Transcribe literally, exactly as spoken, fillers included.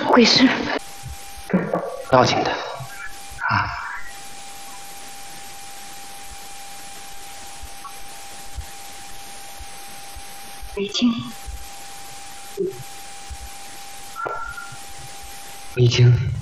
么回事？ 要紧的，啊。 北京， 北京。